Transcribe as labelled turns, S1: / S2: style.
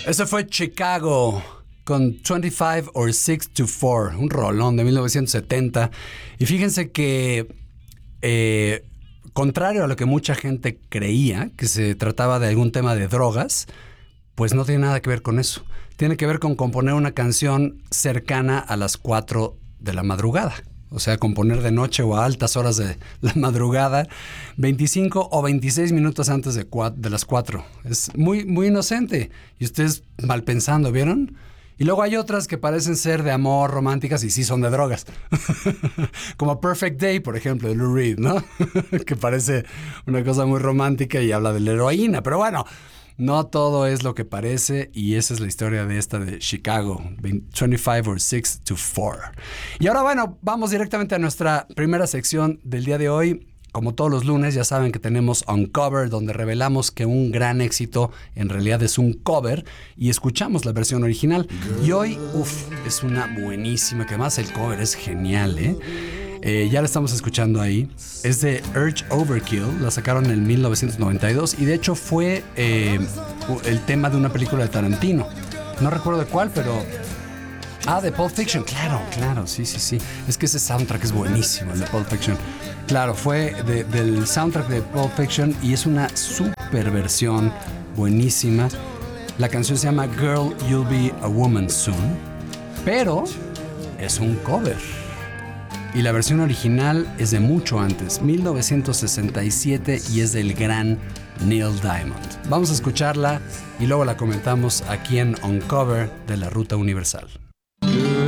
S1: Ese fue Chicago con 25 or 6 to 4, un rolón de 1970. Y fíjense que, contrario a lo que mucha gente creía, que se trataba de algún tema de drogas, pues no tiene nada que ver con eso. Tiene que ver con componer una canción cercana a las 4 de la madrugada. O sea, componer de noche o a altas horas de la madrugada, 25 o 26 minutos antes de las 4. Es muy, muy inocente. Y ustedes mal pensando, ¿vieron? Y luego hay otras que parecen ser de amor, románticas, y sí son de drogas. Como Perfect Day, por ejemplo, de Lou Reed, ¿no? Que parece una cosa muy romántica y habla de la heroína. Pero bueno, no todo es lo que parece, y esa es la historia de esta de Chicago, 25 or 6 to 4. Y ahora, bueno, vamos directamente a nuestra primera sección del día de hoy. Como todos los lunes, ya saben que tenemos Uncover, donde revelamos que un gran éxito en realidad es un cover y escuchamos la versión original. Y hoy, es una buenísima, que además el cover es genial, ya la estamos escuchando ahí. Es de Urge Overkill, la sacaron en 1992 y de hecho fue el tema de una película de Tarantino. No recuerdo de cuál, pero... de Pulp Fiction, claro, sí. Es que ese soundtrack es buenísimo, el de Pulp Fiction. Claro, fue del soundtrack de Pulp Fiction y es una super versión buenísima. La canción se llama Girl, You'll Be a Woman Soon, pero es un cover. Y la versión original es de mucho antes, 1967, y es del gran Neil Diamond. Vamos a escucharla y luego la comentamos aquí en Uncover de la Ruta Universal.